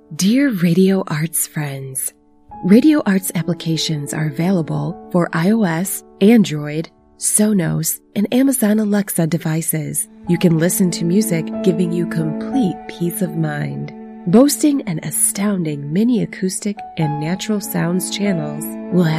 Dear Radio Arts friends, Radio Arts applications are available for iOS, Android, Sonos, and Amazon Alexa devices. You can listen to music, giving you complete peace of mind. Boasting an astounding mini acoustic and natural sounds channels will